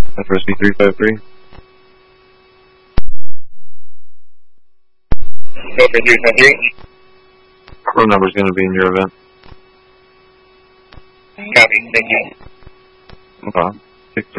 FRC 353. Over 353. Phone number's going to be in your event. Copy, thank you. No problem.